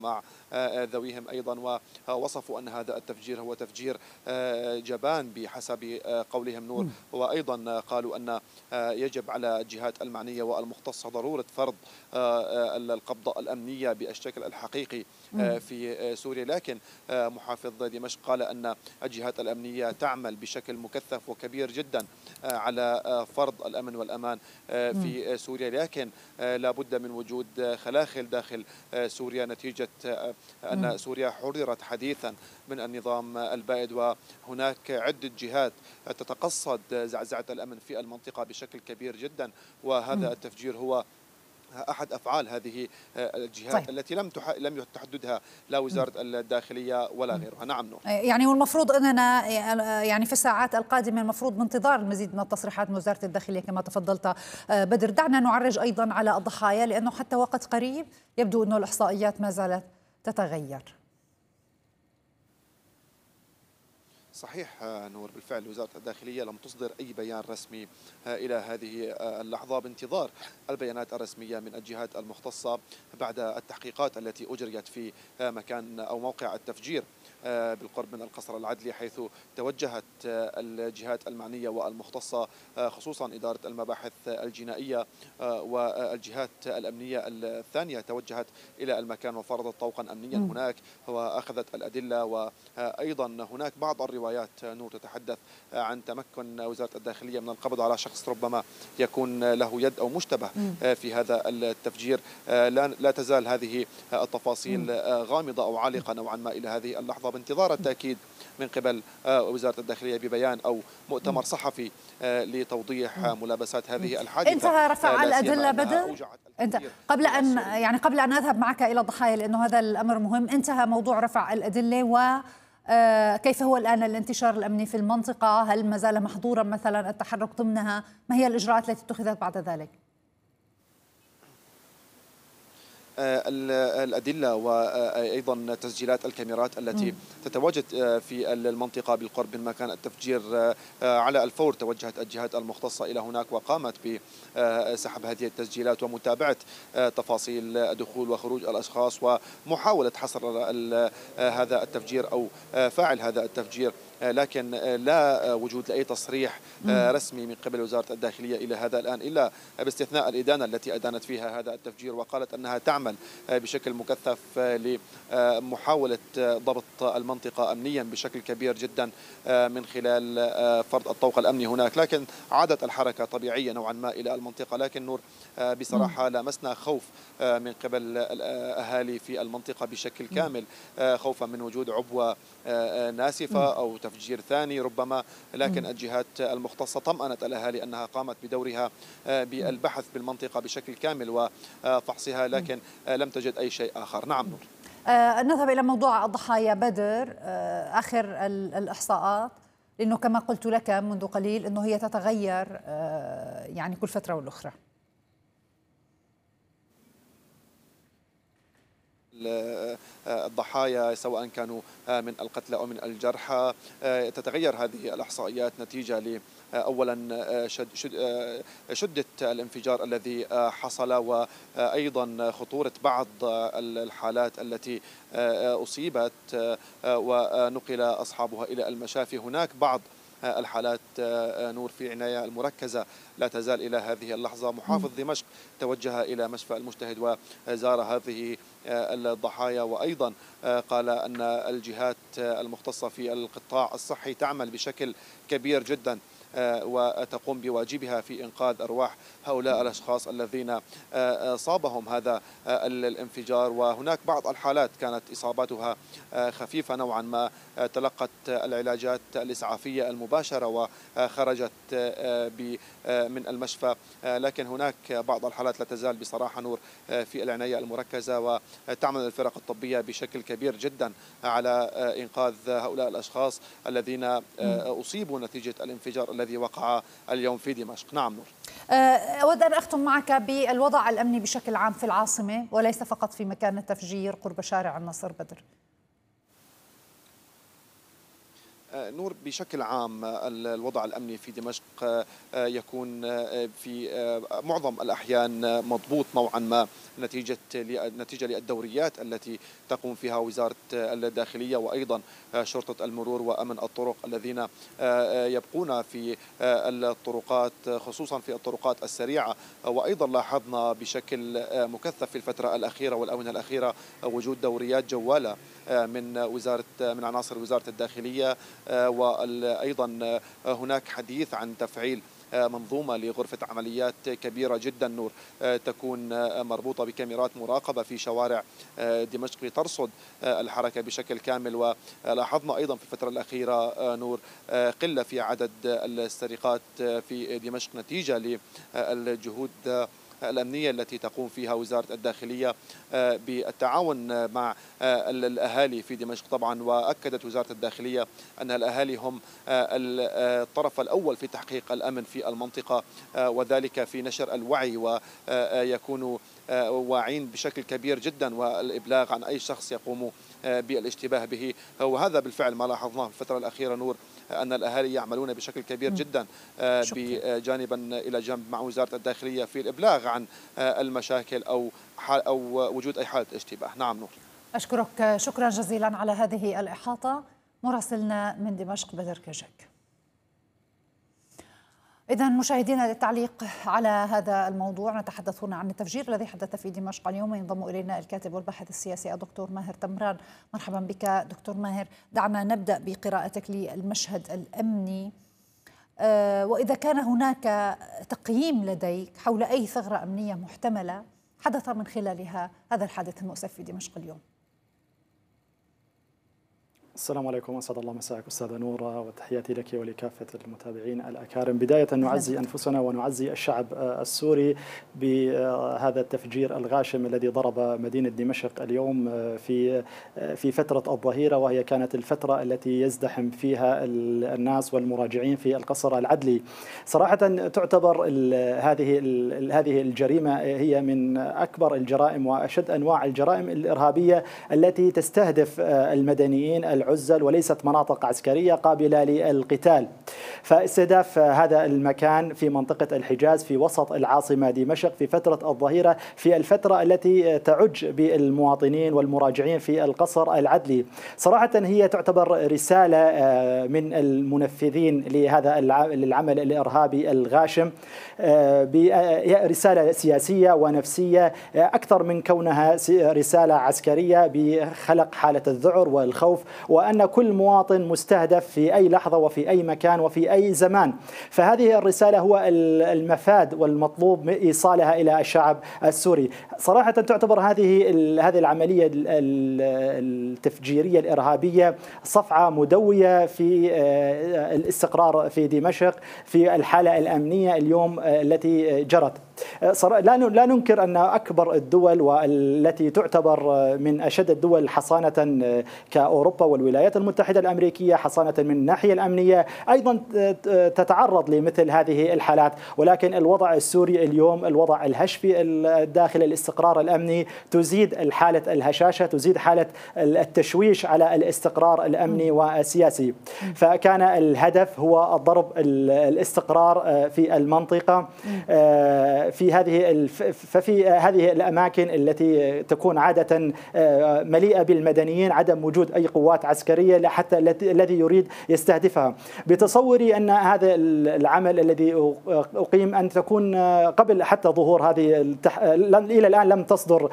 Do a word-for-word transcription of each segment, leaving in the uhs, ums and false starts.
مع ذويهم أيضا، ووصفوا أن هذا التفجير هو تفجير جبان بحسب قولهم نور. وأيضا قالوا أن يجب على الجهات المعنية والمختصة ضرورة فرض القبضة الأمنية بالشكل الحقيقي في سوريا. لكن محافظ دمشق قال أن الجهات الأمنية تعمل بشكل مكثف وكبير جدا على فرض الأمن والأمان في سوريا، لكن لا بد من وجود خلاخل داخل سوريا نتيجة أن سوريا حررت حديثا من النظام البائد، وهناك عدة جهات تتقصد زعزعة الأمن في المنطقة بشكل كبير جدا، وهذا التفجير هو أحد أفعال هذه الجهات. طيب. التي لم لم تحددها لا وزارة الداخلية ولا غيرها. نعم نور. يعني والمفروض أننا يعني في الساعات القادمة المفروض بانتظار المزيد من التصريحات من وزارة الداخلية كما تفضلت بدر. دعنا نعرج أيضا على الضحايا، لأنه حتى وقت قريب يبدو أنه الإحصائيات ما زالت تتغير. صحيح نور، بالفعل وزارة الداخلية لم تصدر أي بيان رسمي إلى هذه اللحظة، بانتظار البيانات الرسمية من الجهات المختصة بعد التحقيقات التي أجريت في مكان أو موقع التفجير بالقرب من القصر العدلي، حيث توجهت الجهات المعنية والمختصة خصوصا إدارة المباحث الجنائية والجهات الأمنية الثانية توجهت إلى المكان وفرضت طوقا أمنيا هناك وأخذت الأدلة. وأيضا هناك بعض الروايات نور تتحدث عن تمكن وزارة الداخلية من القبض على شخص ربما يكون له يد أو مشتبه في هذا التفجير. لا تزال هذه التفاصيل غامضة أو عالقة نوعا ما إلى هذه اللحظة، بانتظار التأكيد من قبل وزارة الداخلية ببيان أو مؤتمر صحفي لتوضيح ملابسات هذه الحادثة. انتهى رفع الأدلة بدر؟ انت قبل أن يعني قبل أن أذهب معك إلى الضحايا لأنه هذا الأمر مهم، انتهى موضوع رفع الأدلة، وكيف هو الآن الانتشار الأمني في المنطقة؟ هل ما زال محظورا مثلا التحرك ضمنها؟ ما هي الإجراءات التي اتخذت بعد ذلك؟ الأدلة وأيضا تسجيلات الكاميرات التي تتواجد في المنطقة بالقرب من مكان التفجير على الفور توجهت الجهات المختصة إلى هناك وقامت بسحب هذه التسجيلات ومتابعة تفاصيل دخول وخروج الأشخاص ومحاولة حصر هذا التفجير أو فاعل هذا التفجير، لكن لا وجود لأي تصريح رسمي من قبل وزارة الداخلية إلى هذا الآن، إلا باستثناء الإدانة التي أدانت فيها هذا التفجير وقالت أنها تعمل بشكل مكثف لمحاولة ضبط المنطقة أمنيا بشكل كبير جدا من خلال فرض الطوق الأمني هناك. لكن عادت الحركة طبيعية نوعا ما إلى المنطقة، لكن نور بصراحة لمسنا خوف من قبل الأهالي في المنطقة بشكل كامل، خوفا من وجود عبوة ناسفة أو تفجير ثاني ربما. لكن الجهات المختصة طمأنت الأهالي أنها قامت بدورها بالبحث بالمنطقة بشكل كامل وفحصها، لكن لم تجد أي شيء آخر. نعم نور. آه نذهب إلى موضوع الضحايا بدر. آه آخر الإحصاءات، لأنه كما قلت لك منذ قليل أنه هي تتغير آه يعني كل فترة والأخرى. الضحايا سواء كانوا من القتلى أو من الجرحى تتغير هذه الإحصائيات نتيجة ل أولا شد شد شدة الانفجار الذي حصل، وأيضا خطورة بعض الحالات التي أصيبت ونقل أصحابها إلى المشافي. هناك بعض الحالات نور في عناية المركزة لا تزال إلى هذه اللحظة. محافظ دمشق توجه إلى مشفى المجتهد وزار هذه الضحايا، وأيضا قال أن الجهات المختصة في القطاع الصحي تعمل بشكل كبير جدا وتقوم بواجبها في إنقاذ أرواح هؤلاء الأشخاص الذين أصابهم هذا الانفجار. وهناك بعض الحالات كانت إصاباتها خفيفة نوعا ما، تلقت العلاجات الإسعافية المباشرة وخرجت من المشفى، لكن هناك بعض الحالات لا تزال بصراحة نور في العناية المركزة، وتعمل الفرق الطبية بشكل كبير جدا على إنقاذ هؤلاء الأشخاص الذين أصيبوا نتيجة الانفجار الذي وقع اليوم في دمشق. نعم نور. أود أن أختم معك بالوضع الأمني بشكل عام في العاصمة وليس فقط في مكان التفجير قرب شارع النصر بدر. نور، بشكل عام الوضع الأمني في دمشق يكون في معظم الأحيان مضبوط نوعا ما نتيجة نتيجة للدوريات التي تقوم فيها وزارة الداخلية وأيضا شرطة المرور وأمن الطرق الذين يبقون في الطرقات خصوصا في الطرقات السريعة. وأيضا لاحظنا بشكل مكثف في الفترة الأخيرة والآونة الأخيرة وجود دوريات جوالة من وزارة من عناصر وزارة الداخلية، وأيضا هناك حديث عن تفعيل منظومة لغرفة عمليات كبيرة جدا نور تكون مربوطة بكاميرات مراقبة في شوارع دمشق ترصد الحركة بشكل كامل. ولاحظنا أيضا في الفترة الأخيرة نور قلة في عدد السرقات في دمشق نتيجة للجهود الأمنية التي تقوم فيها وزارة الداخلية بالتعاون مع الأهالي في دمشق طبعا. وأكدت وزارة الداخلية أن الأهالي هم الطرف الأول في تحقيق الأمن في المنطقة، وذلك في نشر الوعي ويكونوا واعين بشكل كبير جدا والإبلاغ عن أي شخص يقوم بالاشتباه به. وهذا بالفعل ما لاحظناه في الفترة الأخيرة نور، أن الأهالي يعملون بشكل كبير جدا بجانبا إلى جنب مع وزارة الداخلية في الإبلاغ عن المشاكل أو أو وجود أي حالة اشتباه. نعم نور. أشكرك شكرا جزيلا على هذه الإحاطة مراسلنا من دمشق بدر كجك. إذا مشاهدينا للتعليق على هذا الموضوع، نتحدث هنا عن التفجير الذي حدث في دمشق اليوم. ينضم إلينا الكاتب والباحث السياسي الدكتور ماهر تمران. مرحبا بك دكتور ماهر. دعنا نبدأ بقراءتك للمشهد الأمني، وإذا كان هناك تقييم لديك حول أي ثغرة أمنية محتملة حدث من خلالها هذا الحادث المؤسف في دمشق اليوم. السلام عليكم، أسعد الله مساءك أستاذة نورة، وتحياتي لك ولكافة المتابعين الأكارم. بداية نعزي أنفسنا ونعزي الشعب السوري بهذا التفجير الغاشم الذي ضرب مدينة دمشق اليوم في في فترة الظهيرة، وهي كانت الفترة التي يزدحم فيها الناس والمراجعين في القصر العدلي. صراحة تعتبر هذه هذه الجريمة هي من أكبر الجرائم وأشد أنواع الجرائم الإرهابية التي تستهدف المدنيين العزل وليست مناطق عسكرية قابلة للقتال. فاستهداف هذا المكان في منطقة الحجاز في وسط العاصمة دمشق في فترة الظهيرة، في الفترة التي تعج بالمواطنين والمراجعين في القصر العدلي. صراحة هي تعتبر رسالة من المنفذين لهذا العمل الإرهابي الغاشم، رسالة سياسية ونفسية أكثر من كونها رسالة عسكرية، بخلق حالة الذعر والخوف، وأن كل مواطن مستهدف في أي لحظة وفي أي مكان وفي أي زمان. فهذه الرسالة هو المفاد والمطلوب إيصالها إلى الشعب السوري. صراحة تعتبر هذه هذه العملية التفجيرية الإرهابية صفعة مدوية في الاستقرار في دمشق، في الحالة الأمنية اليوم التي جرت. لا ننكر أن أكبر الدول والتي تعتبر من أشد الدول حصانة كأوروبا والولايات المتحدة الأمريكية حصانة من الناحية الأمنية أيضا تتعرض لمثل هذه الحالات، ولكن الوضع السوري اليوم الوضع الهش في الداخل، الاستقرار الأمني تزيد الحالة الهشاشة، تزيد حالة التشويش على الاستقرار الأمني والسياسي. فكان الهدف هو ضرب الاستقرار في المنطقة في هذه ففي هذه الأماكن التي تكون عادة مليئة بالمدنيين، عدم وجود أي قوات عسكرية حتى الذي يريد يستهدفها. بتصوري أن هذا العمل الذي أقيم أن تكون قبل حتى ظهور هذه التح... إلى الآن لم تصدر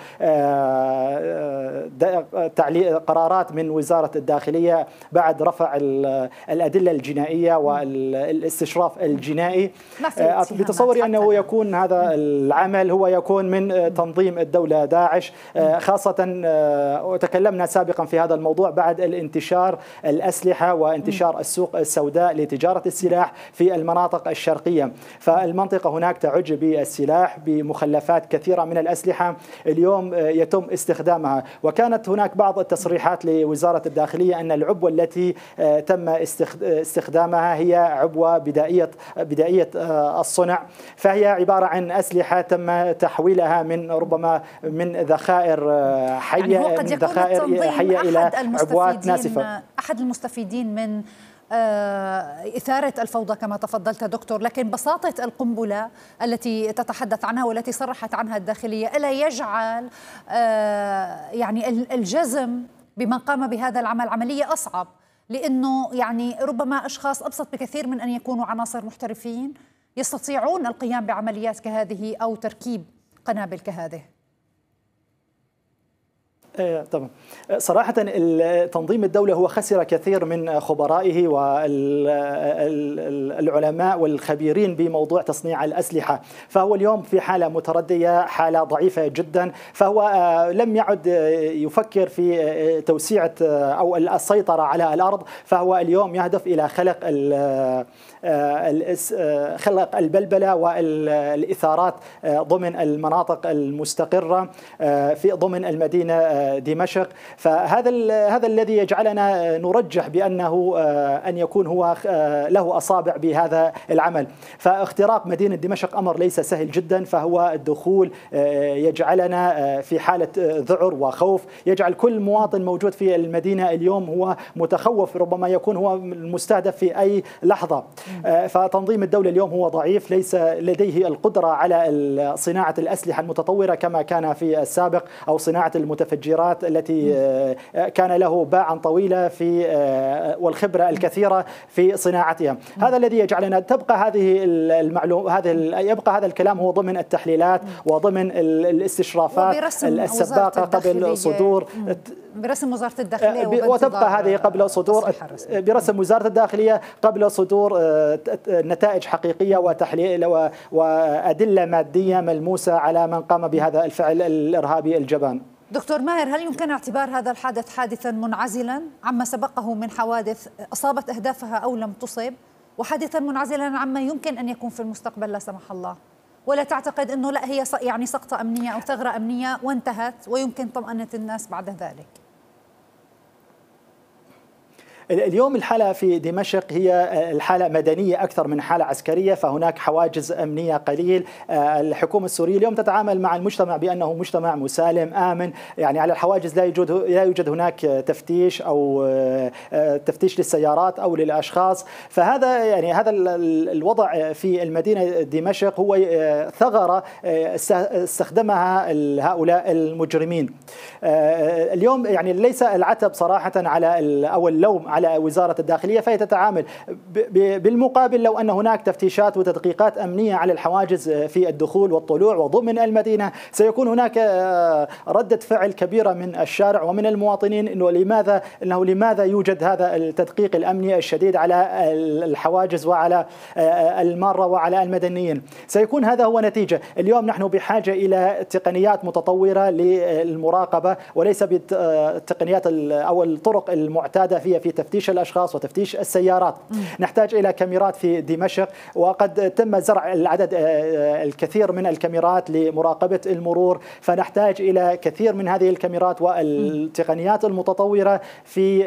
قرارات من وزارة الداخلية بعد رفع الأدلة الجنائية والاستشراف الجنائي. بتصوري أنه يكون هذا العمل هو يكون من تنظيم الدولة داعش، خاصة وتكلمنا سابقا في هذا الموضوع بعد الانتشار الأسلحة وانتشار السوق السوداء لتجارة السلاح في المناطق الشرقية. فالمنطقة هناك تعج بالسلاح، بمخلفات كثيرة من الأسلحة اليوم يتم استخدامها. وكانت هناك بعض التصريحات لوزارة الداخلية أن العبوة التي تم استخدامها هي عبوة بدائية بدائية الصنع، فهي عبارة عن أسلحة تم تحويلها من ربما من ذخائر حية، يعني من ذخائر حية إلى عبوات ناسفة. أحد المستفيدين من إثارة الفوضى كما تفضلت دكتور، لكن بساطة القنبلة التي تتحدث عنها والتي صرحت عنها الداخلية ألا يجعل يعني الجزم بمن قام بهذا العمل عملية أصعب؟ لأنه يعني ربما أشخاص أبسط بكثير من أن يكونوا عناصر محترفين يستطيعون القيام بعمليات كهذه أو تركيب قنابل كهذه. طبعا صراحة تنظيم الدولة هو خسر كثير من خبرائه والعلماء والخبيرين بموضوع تصنيع الأسلحة، فهو اليوم في حالة متردية، حالة ضعيفة جدا، فهو لم يعد يفكر في توسيع أو السيطرة على الأرض، فهو اليوم يهدف إلى خلق خلق البلبلة والإثارات ضمن المناطق المستقرة في ضمن المدينة دمشق. فهذا هذا الذي يجعلنا نرجح بأنه أن يكون هو له أصابع بهذا العمل. فاختراق مدينة دمشق أمر ليس سهل جدا، فهو الدخول يجعلنا في حالة ذعر وخوف، يجعل كل مواطن موجود في المدينة اليوم هو متخوف، ربما يكون هو المستهدف في أي لحظة. فتنظيم الدولة اليوم هو ضعيف، ليس لديه القدرة على صناعة الأسلحة المتطورة كما كان في السابق، أو صناعة المتفجرات التي كان له باعا طويلة في والخبرة الكثيرة في صناعتها. هذا الذي يجعلنا تبقى هذه المعلوم هذا يبقى هذا الكلام هو ضمن التحليلات وضمن الاستشرافات السباقة قبل صدور برسم وزارة الداخلية، وتبقى هذه قبل صدور برسم وزارة الداخلية قبل صدور نتائج حقيقية وتحليل وأدلة مادية ملموسة على من قام بهذا الفعل الإرهابي الجبان. دكتور ماهر، هل يمكن اعتبار هذا الحادث حادثا منعزلا عما سبقه من حوادث أصابت أهدافها أو لم تصب، وحادثا منعزلا عما يمكن أن يكون في المستقبل لا سمح الله؟ ولا تعتقد أنه لا هي يعني سقطة أمنية أو ثغرة أمنية وانتهت ويمكن طمأنة الناس بعد ذلك؟ اليوم الحالة في دمشق هي الحالة مدنية أكثر من حالة عسكرية، فهناك حواجز أمنية قليل. الحكومة السورية اليوم تتعامل مع المجتمع بأنه مجتمع مسالم آمن، يعني على الحواجز لا يوجد لا يوجد هناك تفتيش أو تفتيش للسيارات أو للأشخاص. فهذا يعني هذا الوضع في المدينة دمشق هو ثغرة استخدمها هؤلاء المجرمين. اليوم يعني ليس العتب صراحة على أو اللوم على وزارة الداخلية، فهي تتعامل. بالمقابل لو أن هناك تفتيشات وتدقيقات أمنية على الحواجز في الدخول والطلوع وضمن المدينة، سيكون هناك ردة فعل كبيرة من الشارع ومن المواطنين إنه لماذا إنه لماذا يوجد هذا التدقيق الأمني الشديد على الحواجز وعلى المارة وعلى المدنيين. سيكون هذا هو نتيجة. اليوم نحن بحاجة إلى تقنيات متطورة للمراقبة وليس بالتقنيات أو الطرق المعتادة فيها في تفتيش الأشخاص وتفتيش السيارات. م. نحتاج إلى كاميرات في دمشق، وقد تم زرع العدد الكثير من الكاميرات لمراقبة المرور، فنحتاج إلى كثير من هذه الكاميرات والتقنيات المتطورة في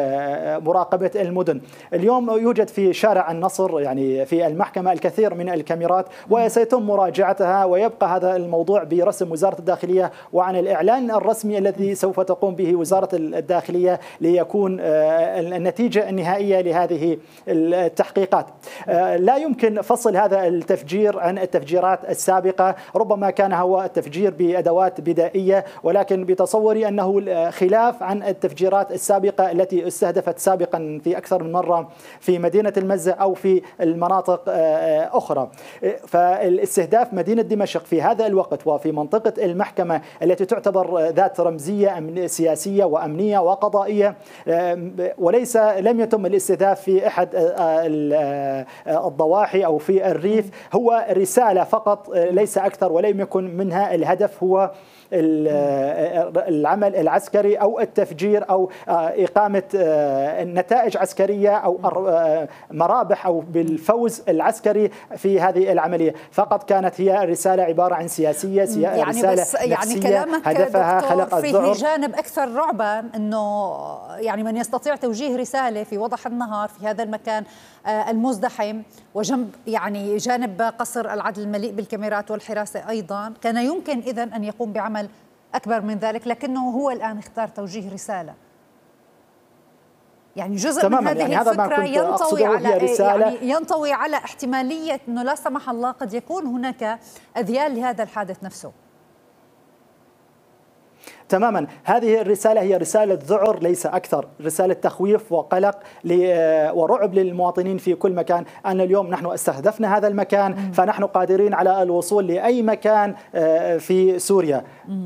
مراقبة المدن. اليوم يوجد في شارع النصر يعني في المحكمة الكثير من الكاميرات، وسيتم مراجعتها، ويبقى هذا الموضوع برسم وزارة الداخلية وعن الإعلان الرسمي الذي سوف تقوم به وزارة الداخلية ليكون النتيجة النهائية لهذه التحقيقات. لا يمكن فصل هذا التفجير عن التفجيرات السابقة، ربما كان هو التفجير بأدوات بدائية، ولكن بتصوري أنه خلاف عن التفجيرات السابقة التي استهدفت سابقا في أكثر من مرة في مدينة المزة أو في المناطق أخرى. فالاستهداف مدينة دمشق في هذا الوقت وفي منطقة المحكمة التي تعتبر ذات رمزية سياسية وأمنية وقضائية، وليس لم يتم الاستهداف في أحد الضواحي أو في الريف، هو رسالة فقط ليس أكثر، ولم يكن منها الهدف هو العمل العسكري أو التفجير أو إقامة نتائج عسكرية أو مرابح أو بالفوز العسكري في هذه العملية. فقط كانت هي رسالة عبارة عن سياسية، يعني رسالة بس يعني كلامك هدفها خلق الذعر. فيه جانب أكثر رعبا، أنه يعني من يستطيع توجيه رسالة في وضح النهار في هذا المكان المزدحم وجنب يعني جانب قصر العدل المليء بالكاميرات والحراسة أيضا، كان يمكن إذن أن يقوم بعمل أكبر من ذلك، لكنه هو الآن اختار توجيه رسالة. يعني جزء من هذه يعني الفكرة ينطوي على يعني ينطوي على احتمالية أنه لا سمح الله قد يكون هناك أذيال لهذا الحادث نفسه. تماما، هذه الرسالة هي رسالة ذعر ليس أكثر، رسالة تخويف وقلق ورعب للمواطنين في كل مكان. أن اليوم نحن استهدفنا هذا المكان فنحن قادرين على الوصول لأي مكان في سوريا.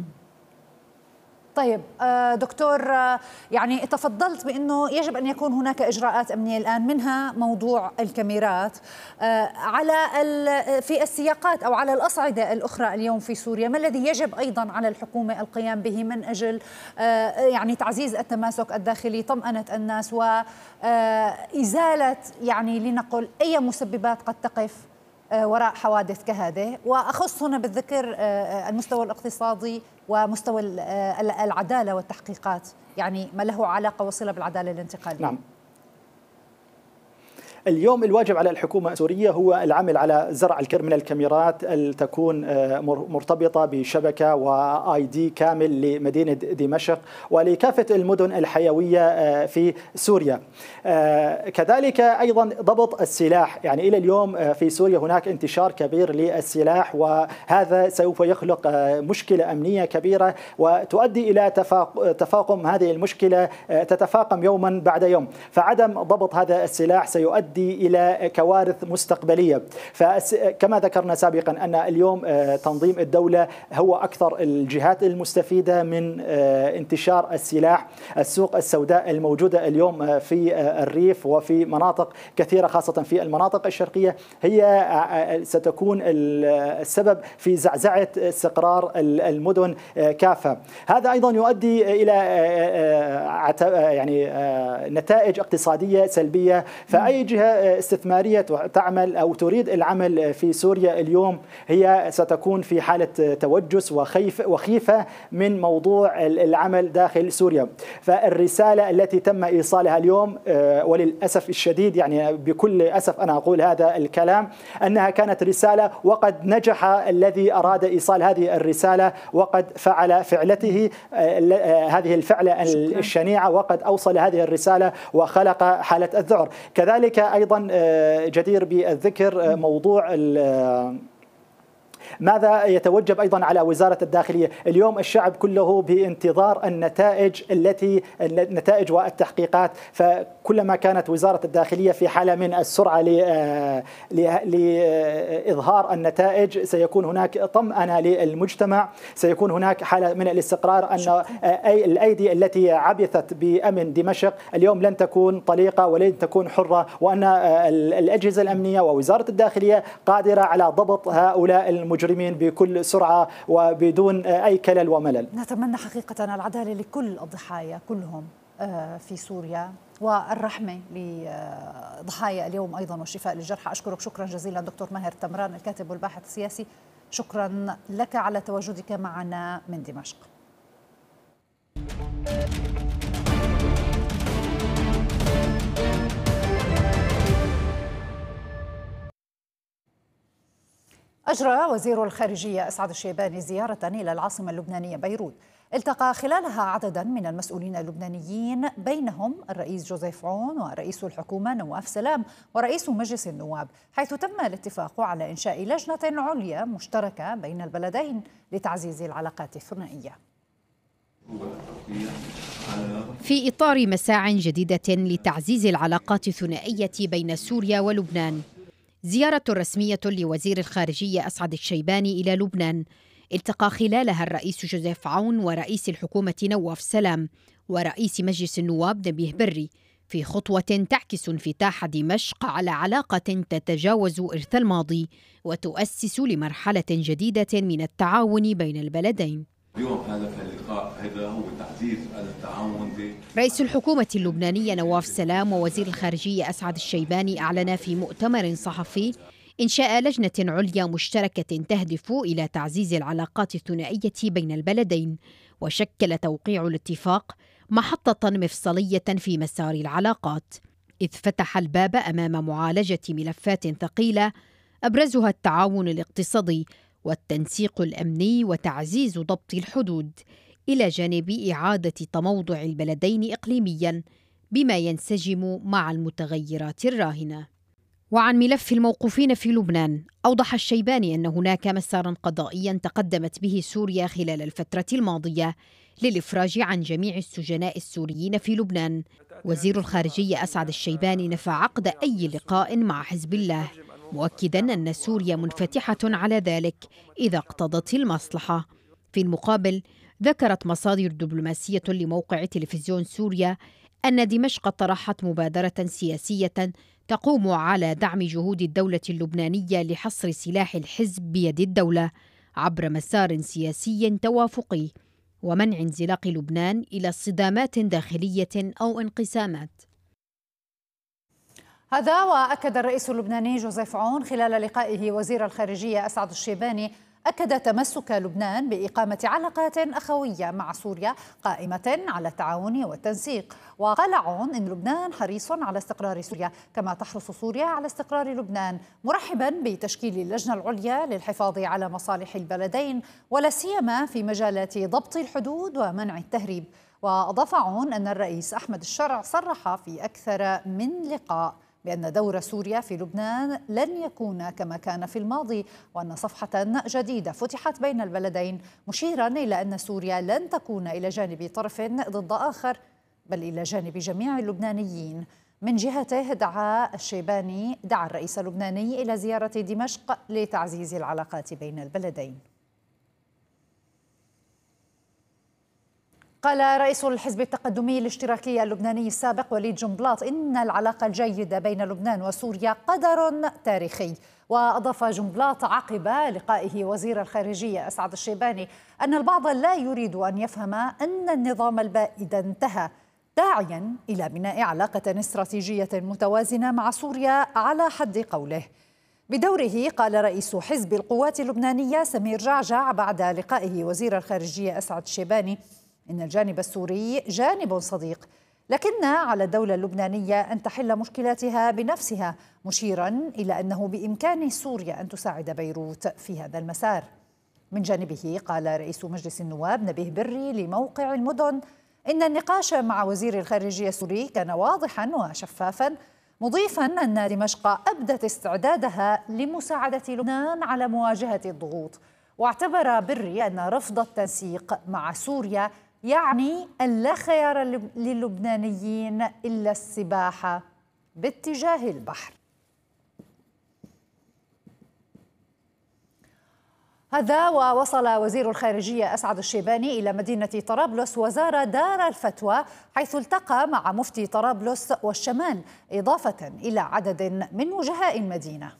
طيب دكتور، يعني تفضلت بأنه يجب أن يكون هناك إجراءات أمنية الآن، منها موضوع الكاميرات على في السياقات أو على الأصعدة الأخرى اليوم في سوريا. ما الذي يجب أيضا على الحكومة القيام به من أجل يعني تعزيز التماسك الداخلي، طمأنة الناس، وإزالة يعني لنقل أي مسببات قد تقف وراء حوادث كهذه؟ وأخص هنا بالذكر المستوى الاقتصادي ومستوى العدالة والتحقيقات، يعني ما له علاقة وصلة بالعدالة الانتقالية. نعم. اليوم الواجب على الحكومة السورية هو العمل على زرع الكثير من الكاميرات تكون مرتبطة بشبكة وآي دي كامل لمدينة دمشق ولكافة المدن الحيوية في سوريا. كذلك أيضا ضبط السلاح، يعني إلى اليوم في سوريا هناك انتشار كبير للسلاح، وهذا سوف يخلق مشكلة أمنية كبيرة وتؤدي إلى تفاقم هذه المشكلة، تتفاقم يوما بعد يوم. فعدم ضبط هذا السلاح سيؤدي إلى كوارث مستقبلية. فكما ذكرنا سابقا أن اليوم تنظيم الدولة هو أكثر الجهات المستفيدة من انتشار السلاح. السوق السوداء الموجودة اليوم في الريف وفي مناطق كثيرة خاصة في المناطق الشرقية هي ستكون السبب في زعزعة استقرار المدن كافة. هذا أيضا يؤدي إلى يعني نتائج اقتصادية سلبية. فأي جهة استثمارية تعمل أو تريد العمل في سوريا اليوم هي ستكون في حالة توجس وخيف وخيفة من موضوع العمل داخل سوريا. فالرسالة التي تم إيصالها اليوم وللأسف الشديد، يعني بكل أسف أنا أقول هذا الكلام، أنها كانت رسالة وقد نجح الذي أراد إيصال هذه الرسالة وقد فعل فعلته هذه الفعلة الشنيعة وقد أوصل هذه الرسالة وخلق حالة الذعر. كذلك أيضا جدير بالذكر موضوع ماذا يتوجب أيضا على وزارة الداخلية. اليوم الشعب كله بانتظار النتائج التي النتائج والتحقيقات، فكلما كانت وزارة الداخلية في حالة من السرعة لإظهار النتائج سيكون هناك طمأنة للمجتمع، سيكون هناك حالة من الاستقرار أن الأيدي التي عبثت بأمن دمشق اليوم لن تكون طليقة ولن تكون حرة، وأن الأجهزة الأمنية ووزارة الداخلية قادرة على ضبط هؤلاء المجرمين بكل سرعة وبدون أي كلل وملل. نتمنى حقيقة العدالة لكل الضحايا كلهم في سوريا والرحمة لضحايا اليوم أيضا والشفاء للجرحى. أشكرك شكرا جزيلا دكتور ماهر تمران، الكاتب والباحث السياسي، شكرا لك على تواجدك معنا من دمشق. أجرى وزير الخارجية أسعد الشيباني زيارة إلى العاصمة اللبنانية بيروت، التقى خلالها عددا من المسؤولين اللبنانيين بينهم الرئيس جوزيف عون ورئيس الحكومة نواف سلام ورئيس مجلس النواب، حيث تم الاتفاق على إنشاء لجنة عليا مشتركة بين البلدين لتعزيز العلاقات الثنائية. في إطار مساع جديدة لتعزيز العلاقات الثنائية بين سوريا ولبنان، زيارة رسمية لوزير الخارجية أسعد الشيباني إلى لبنان التقى خلالها الرئيس جوزيف عون ورئيس الحكومة نواف سلام ورئيس مجلس النواب نبيه بري، في خطوة تعكس انفتاح دمشق على علاقة تتجاوز إرث الماضي وتؤسس لمرحلة جديدة من التعاون بين البلدين. اليوم هذا اللقاء هذا هو تعزيز التعاون بين رئيس الحكومة اللبنانية نواف سلام ووزير الخارجية أسعد الشيباني أعلن في مؤتمر صحفي إنشاء لجنة عليا مشتركة تهدف إلى تعزيز العلاقات الثنائية بين البلدين، وشكل توقيع الاتفاق محطة مفصلية في مسار العلاقات، إذ فتح الباب أمام معالجة ملفات ثقيلة أبرزها التعاون الاقتصادي والتنسيق الأمني وتعزيز ضبط الحدود، إلى جانب إعادة تموضع البلدين إقليمياً بما ينسجم مع المتغيرات الراهنة. وعن ملف الموقوفين في لبنان، أوضح الشيباني أن هناك مسارا قضائيا تقدمت به سوريا خلال الفترة الماضية للإفراج عن جميع السجناء السوريين في لبنان. وزير الخارجية أسعد الشيباني نفى عقد أي لقاء مع حزب الله، مؤكدا أن سوريا منفتحة على ذلك إذا اقتضت المصلحة. في المقابل، ذكرت مصادر دبلوماسية لموقع تلفزيون سوريا أن دمشق طرحت مبادرة سياسية تقوم على دعم جهود الدولة اللبنانية لحصر سلاح الحزب بيد الدولة عبر مسار سياسي توافقي ومنع انزلاق لبنان إلى صدامات داخلية أو انقسامات. هذا وأكد الرئيس اللبناني جوزيف عون خلال لقائه وزير الخارجية أسعد الشيباني أكد تمسك لبنان بإقامة علاقات أخوية مع سوريا قائمة على التعاون والتنسيق. وقال عون إن لبنان حريص على استقرار سوريا كما تحرص سوريا على استقرار لبنان، مرحبا بتشكيل اللجنة العليا للحفاظ على مصالح البلدين ولا سيما في مجالات ضبط الحدود ومنع التهريب. وأضاف عون أن الرئيس أحمد الشرع صرح في أكثر من لقاء بأن دور سوريا في لبنان لن يكون كما كان في الماضي، وأن صفحة جديدة فتحت بين البلدين، مشيرا إلى أن سوريا لن تكون إلى جانب طرف ضد آخر بل إلى جانب جميع اللبنانيين. من جهته دعا الشيباني دعا الرئيس اللبناني إلى زيارة دمشق لتعزيز العلاقات بين البلدين. قال رئيس الحزب التقدمي الاشتراكي اللبناني السابق وليد جنبلاط إن العلاقة الجيدة بين لبنان وسوريا قدر تاريخي. وأضاف جنبلاط عقب لقائه وزير الخارجية أسعد الشيباني أن البعض لا يريد أن يفهم أن النظام البائد انتهى، داعيا إلى بناء علاقة استراتيجية متوازنة مع سوريا على حد قوله. بدوره قال رئيس حزب القوات اللبنانية سمير جعجع بعد لقائه وزير الخارجية أسعد الشيباني إن الجانب السوري جانب صديق، لكن على الدولة اللبنانية أن تحل مشكلاتها بنفسها، مشيرا إلى أنه بإمكان سوريا أن تساعد بيروت في هذا المسار. من جانبه قال رئيس مجلس النواب نبيه بري لموقع المدن إن النقاش مع وزير الخارجية السوري كان واضحا وشفافا، مضيفا أن دمشق أبدت استعدادها لمساعدة لبنان على مواجهة الضغوط. واعتبر بري أن رفض التنسيق مع سوريا يعني أن لا خيار للبنانيين إلا السباحة باتجاه البحر. هذا ووصل وزير الخارجية أسعد الشيباني إلى مدينة طرابلس وزار دار الفتوى حيث التقى مع مفتي طرابلس والشمال إضافة إلى عدد من وجهاء المدينة.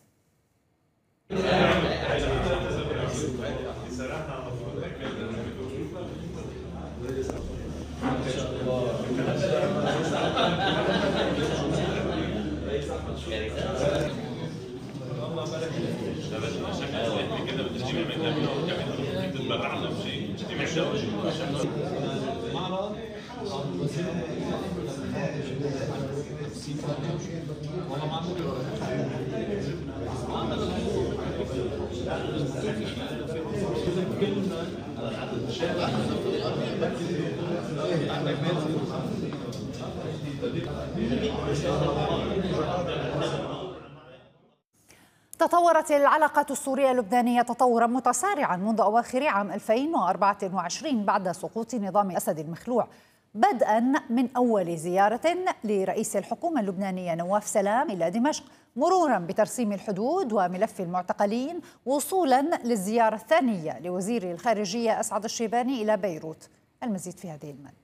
تطورت العلاقة السورية اللبنانية تطورا متسارعا منذ أواخر عام ألفين وأربعة وعشرين بعد سقوط نظام أسد المخلوع، بدءا من أول زيارة لرئيس الحكومة اللبنانية نواف سلام إلى دمشق، مرورا بترسيم الحدود وملف المعتقلين، وصولا للزيارة الثانية لوزير الخارجية أسعد الشيباني إلى بيروت. المزيد في هذه المادة.